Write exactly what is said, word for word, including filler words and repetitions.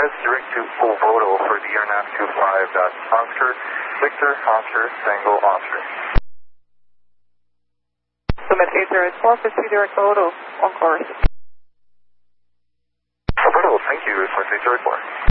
West, direct to Ovoto for the airnav two five dot Oscar, Victor, Oscar, Tango, Oscar. Summit eight zero eight four, proceed direct Ovoto, on course. Ovoto, thank you, Summit eight zero eight four.